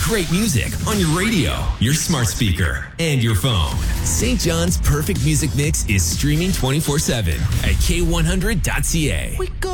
great music on your radio, your smart speaker, and your phone. St. John's Perfect Music Mix is streaming 24/7 at K100.ca.